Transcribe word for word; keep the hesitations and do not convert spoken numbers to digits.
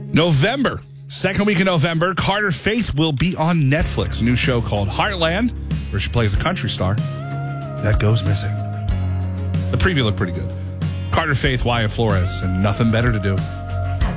November, second week of November, Carter Faith will be on Netflix. A new show called Heartland, where she plays a country star that goes missing. The preview looked pretty good. Carter Faith, Wyatt Flores, and nothing better to do.